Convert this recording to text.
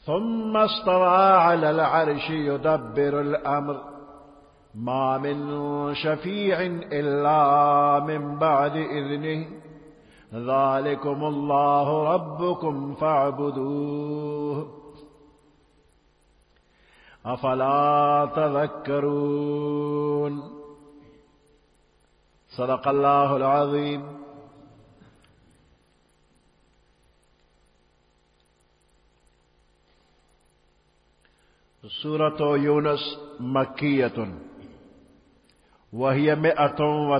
ثم استوى على العرش يدبر الأمر ما من شفيع إلا من بعد إذنه ذلكم الله ربكم فاعبدوه أفلا تذكرون صدق الله العظيم. सूरत यूनुस मक्कियतुन वहिय मिअतुन व